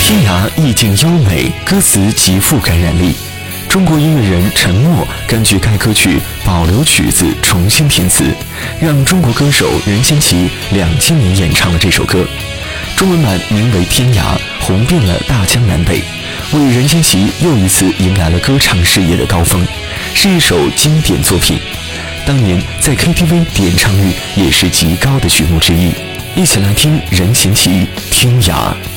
天涯意境优美，歌词极富感染力。中国音乐人陈默根据该歌曲保留曲子重新填词，让中国歌手任贤齐2000年演唱了这首歌。中文版名为《天涯》，红遍了大江南北，为任贤齐又一次迎来了歌唱事业的高峰，是一首经典作品。当年在 KTV 点唱率也是极高的曲目之一。一起来听任贤齐《天涯》。